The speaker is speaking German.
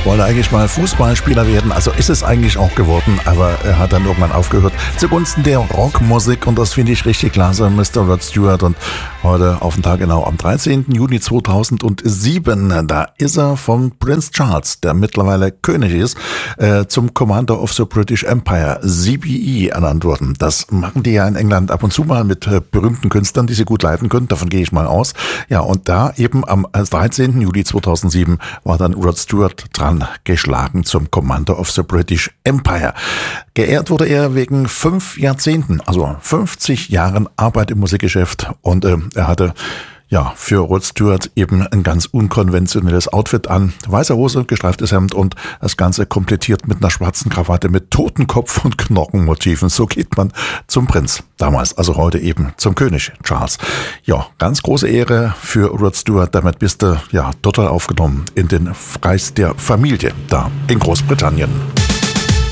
wollte eigentlich mal Fußballspieler werden, also ist es eigentlich auch geworden, aber er hat dann irgendwann aufgehört zugunsten der Rockmusik und das finde ich richtig klasse, Mr. Rod Stewart. Und heute auf den Tag genau am 13. Juni 2007, da ist er von Prince Charles, der mittlerweile König ist, zum Commander of the British Empire, CBE, ernannt worden. Das machen die ja in England ab und zu mal mit berühmten Künstlern, die sie gut leiten können, davon gehe ich mal aus. Ja, und da eben am 13. Juli 2007 war dann Rod Stewart dran geschlagen zum Commander of the British Empire. Geehrt wurde er wegen 5 Jahrzehnten, also 50 Jahren Arbeit im Musikgeschäft, und er hatte für Rod Stewart eben ein ganz unkonventionelles Outfit an. Weiße Hose, gestreiftes Hemd und das Ganze komplettiert mit einer schwarzen Krawatte mit Totenkopf und Knochenmotiven. So geht man zum Prinz. Damals, also heute eben zum König Charles. Ja, ganz große Ehre für Rod Stewart. Damit bist du total aufgenommen in den Kreis der Familie da in Großbritannien.